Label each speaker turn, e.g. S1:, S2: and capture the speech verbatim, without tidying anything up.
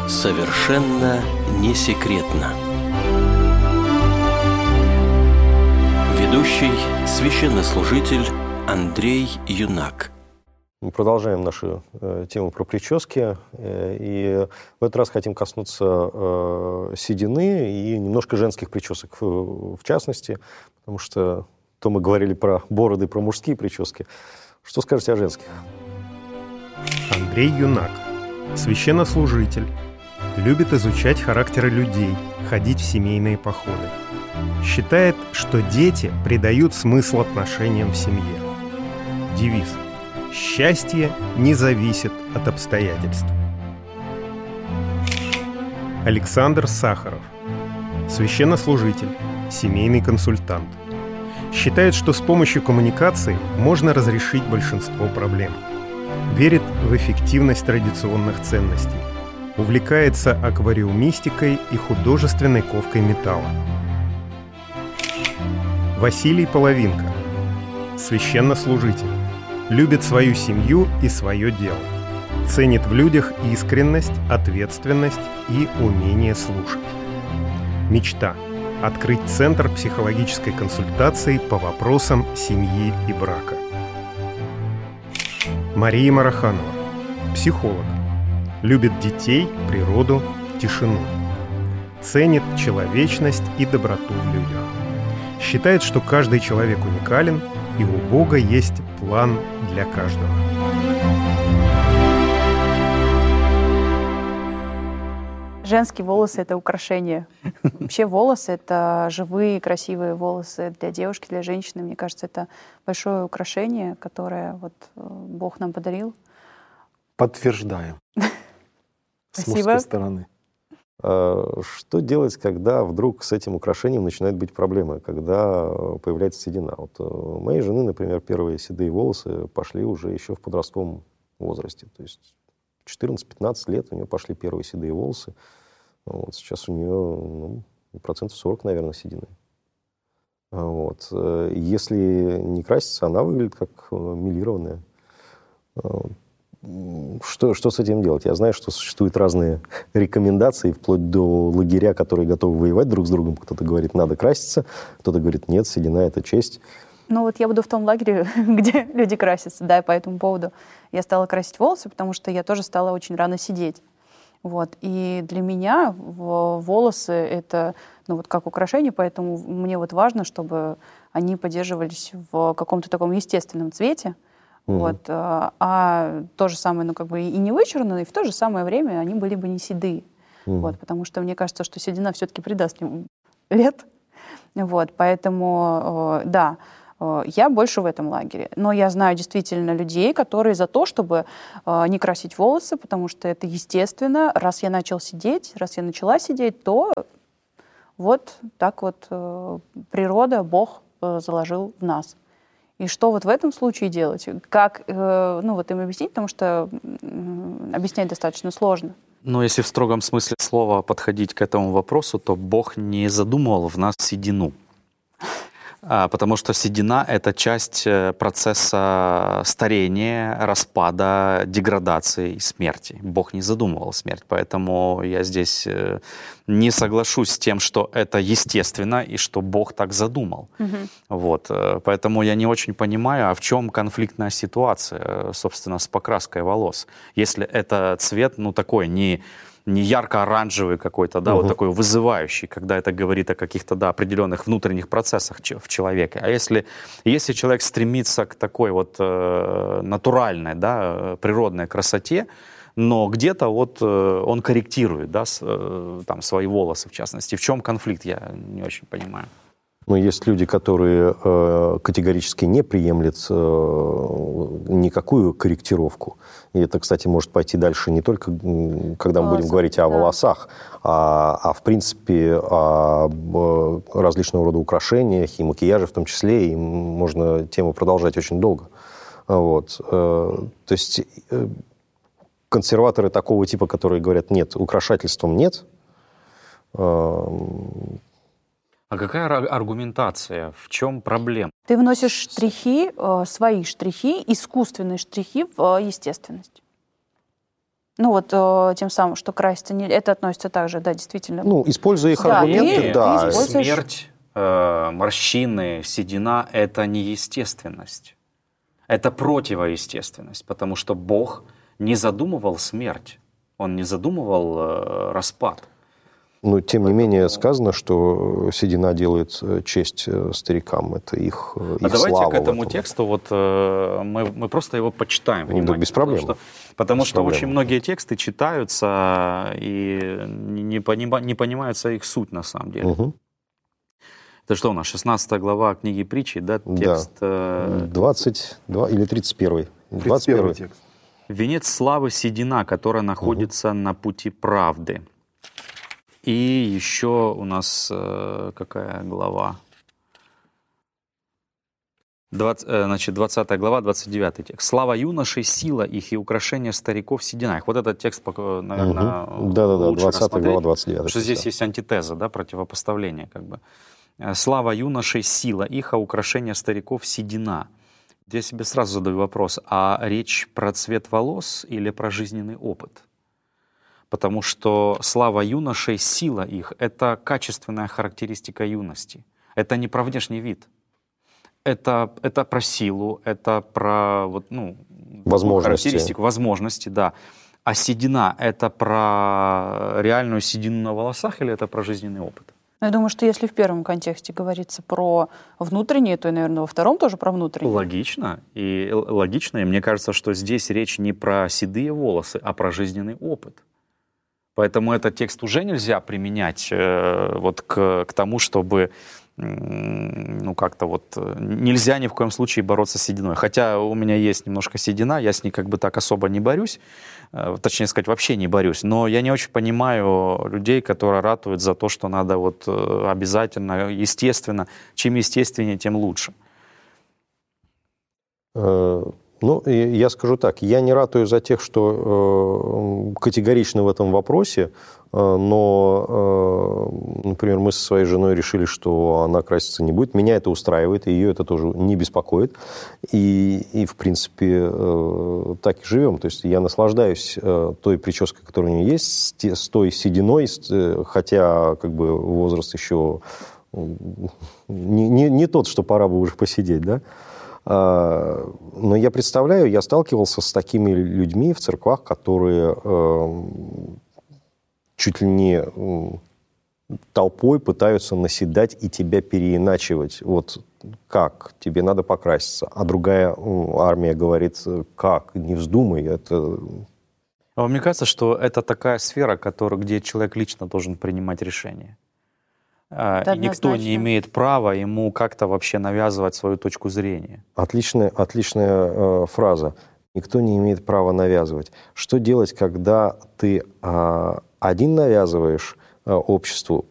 S1: Совершенно не секретно. Ведущий священнослужитель Андрей Юнак.
S2: Мы продолжаем нашу э, тему про прически. Э, и в этот раз хотим коснуться э, седины и немножко женских причесок в, в частности, потому что то мы говорили про бороды, про мужские прически. Что скажете о женских?
S3: Андрей Юнак, священнослужитель, любит изучать характеры людей, ходить в семейные походы. Считает, что дети придают смысл отношениям в семье. Девиз: «Счастье не зависит от обстоятельств». Александр Сахаров, священнослужитель, семейный консультант. Считает, что с помощью коммуникации можно разрешить большинство проблем. Верит в эффективность традиционных ценностей. Увлекается аквариумистикой и художественной ковкой металла. Василий Половинка, священнослужитель. Любит свою семью и свое дело. Ценит в людях искренность, ответственность и умение слушать. Мечта – открыть центр психологической консультации по вопросам семьи и брака. Мария Мараханова, психолог. Любит детей, природу, тишину. Ценит человечность и доброту в людях. Считает, что каждый человек уникален, и у Бога есть план для каждого.
S4: Женские волосы — это украшение. Вообще волосы — это живые, красивые волосы для девушки, для женщины. Мне кажется, это большое украшение, которое вот Бог нам подарил.
S5: Подтверждаем. С
S4: Спасибо.
S5: мужской стороны.
S2: Что делать, когда вдруг с этим украшением начинают быть проблемы, когда появляется седина? Вот у моей жены, например, первые седые волосы пошли уже еще в подростковом возрасте. То есть четырнадцать-пятнадцать лет у нее пошли первые седые волосы. Вот сейчас у нее ну, процентов сорок, наверное, седины. Вот. Если не краситься, она выглядит как мелированная. Что, что с этим делать? Я знаю, что существуют разные рекомендации, вплоть до лагеря, которые готовы воевать друг с другом. Кто-то говорит, надо краситься, кто-то говорит, нет, седина — это честь.
S4: Ну вот я буду в том лагере, где люди красятся, да, и по этому поводу я стала красить волосы, потому что я тоже стала очень рано сидеть. Вот. И для меня волосы — это ну, вот как украшение, поэтому мне вот важно, чтобы они поддерживались в каком-то таком естественном цвете. Mm-hmm. Вот, а, а то же самое, ну, как бы и не вычурно, и в то же самое время они были бы не седые. Mm-hmm. Вот, потому что мне кажется, что седина все-таки придаст им лет. Вот, поэтому, да, я больше в этом лагере. Но я знаю действительно людей, которые за то, чтобы не красить волосы, потому что это естественно. Раз я начал сидеть, раз я начала сидеть, то вот так вот природа, Бог заложил в нас. И что вот в этом случае делать? Как, э, ну, вот им объяснить, потому что э, объяснять достаточно сложно.
S6: Но если в строгом смысле слова подходить к этому вопросу, то Бог не задумывал в нас седину. А, потому что седина — это часть процесса старения, распада, деградации и смерти. Бог не задумывал смерть, поэтому я здесь не соглашусь с тем, что это естественно и что Бог так задумал. Угу. Вот. Поэтому я не очень понимаю, а в чем конфликтная ситуация, собственно, с покраской волос. Если это цвет, ну, такой не... не ярко-оранжевый какой-то, да, угу. вот такой вызывающий, когда это говорит о каких-то, да, определенных внутренних процессах в человеке. А если, если человек стремится к такой вот э, натуральной, да, природной красоте, но где-то вот э, он корректирует, да, с, э, там, свои волосы, в частности. В чем конфликт, я не очень понимаю.
S2: Но есть люди, которые э, категорически не приемлят э, никакую корректировку. И это, кстати, может пойти дальше не только, когда мы будем говорить о волосах, а, а в принципе о различного рода украшениях и макияже в том числе. И можно тему продолжать очень долго. Вот. Э, то есть э, консерваторы такого типа, которые говорят, нет, украшательством нет, э,
S6: А какая аргументация? В чем проблема?
S4: Ты вносишь штрихи, свои штрихи, искусственные штрихи в естественность. Ну вот э, тем самым, что краситься не... Это относится также, да, действительно.
S2: Ну, используя их
S4: Да,
S2: аргументы,
S4: и-
S2: да.
S4: и используешь-
S6: Смерть, э, морщины, седина — это не естественность. Это противоестественность, потому что Бог не задумывал смерть, Он не задумывал э, распад.
S2: Но, тем не менее, сказано, что седина делает э, честь э, старикам. Это их, э, их
S6: А давайте
S2: слава
S6: к этому
S2: в этом.
S6: тексту, вот э, мы, мы просто его почитаем.
S2: Да,
S6: внимательно,
S2: без проблем.
S6: Потому что, потому
S2: Без
S6: что
S2: проблем.
S6: очень многие тексты читаются и не, понима- не понимается их суть на самом деле.
S2: Мгм.
S6: Это что у нас, шестнадцатая глава книги притчи, да?
S2: Да.
S6: Текст э,
S2: двадцать два или тридцать первый? двадцать
S5: тридцать первый
S2: первый.
S5: текст.
S6: «Венец славы седина, которая находится на пути правды». И еще у нас э, какая глава? двадцать, э, значит, двадцатая глава, двадцать девятый текст. «Слава юношей, сила их и украшение стариков седина их». Вот этот текст, пока, наверное,
S2: Мгм. Да-да-да,
S6: лучше
S2: двадцатая
S6: рассмотреть,
S2: глава, двадцать девятый
S6: потому что здесь
S2: текст,
S6: есть антитеза, да, противопоставление. Как бы. Э, «Слава юношей, сила их, а украшение стариков седина». Я себе сразу задаю вопрос, а речь про цвет волос или про жизненный опыт? Потому что слава юношей, сила их — это качественная характеристика юности. Это не про внешний вид. Это, это про силу, это про вот, ну,
S2: Возможности.
S6: характеристику, возможности, да. А седина — это про реальную седину на волосах или это про жизненный опыт?
S4: Я думаю, что если в первом контексте говорится про внутреннее, то, наверное, во втором тоже про внутреннее.
S6: Логично. И л- логично. И мне кажется, что здесь речь не про седые волосы, а про жизненный опыт. Поэтому этот текст уже нельзя применять э, вот к, к тому, чтобы м, ну как-то вот э, нельзя ни в коем случае бороться с сединой. Хотя у меня есть немножко седина, я с ней как бы так особо не борюсь, э, точнее сказать, вообще не борюсь. Но я не очень понимаю людей, которые ратуют за то, что надо вот э, обязательно, естественно, чем естественнее, тем лучше.
S2: Э, Ну, и я скажу так, я не ратую за тех, что э, категоричны в этом вопросе, э, но, э, например, мы со своей женой решили, что она краситься не будет. Меня это устраивает, и ее это тоже не беспокоит. И, и в принципе, э, так и живем. То есть я наслаждаюсь э, той прической, которая у нее есть, с, те- с той сединой, с, э, хотя как бы возраст еще э, не, не, не тот, что пора бы уже посидеть, да? Но я представляю, я сталкивался с такими людьми в церквах, которые э, чуть ли не э, толпой пытаются наседать и тебя переиначивать. Вот как? Тебе надо покраситься. А другая э, армия говорит, как? Не вздумай. Это...
S6: А вам не кажется, что это такая сфера, которая, где человек лично должен принимать решения?
S4: Это
S6: И никто не
S4: однозначно.
S6: имеет права ему как-то вообще навязывать свою точку зрения.
S2: Отличная, отличная э, фраза. Никто не имеет права навязывать. Что делать, когда ты э, один навязываешь э, обществу,